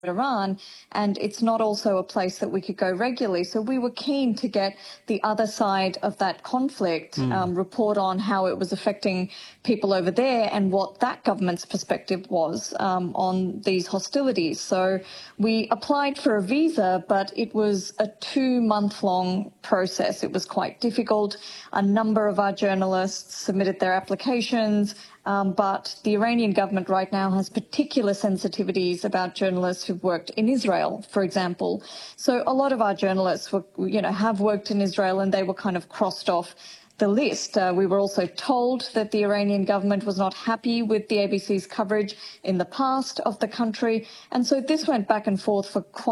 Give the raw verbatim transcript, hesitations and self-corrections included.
Iran, and it's not also a place that we could go regularly. So we were keen to get the other side of that conflict, mm. um, report on how it was affecting people over there and what that government's perspective was um, on these hostilities. So we applied for a visa, but it was a two-month-long process. It was quite difficult. A number of our journalists submitted their applications, Um, but the Iranian government right now has particular sensitivities about journalists who've worked in Israel, for example. So a lot of our journalists were, you know, have worked in Israel, and they were kind of crossed off the list. Uh, we were also told that the Iranian government was not happy with the A B C's coverage in the past of the country. And so this went back and forth for quite